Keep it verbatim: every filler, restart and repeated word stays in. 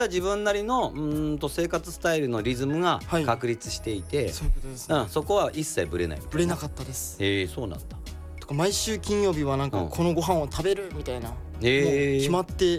自分なりのうーんと生活スタイルのリズムがはい確立していて、 そういうことですね。 うん、そこは一切ブレないみたいな。 ぶれなかったです。 えー、そうなんだ。 とか毎週金曜日はなんかうんこのご飯を食べるみたいな、もうえー、 決まって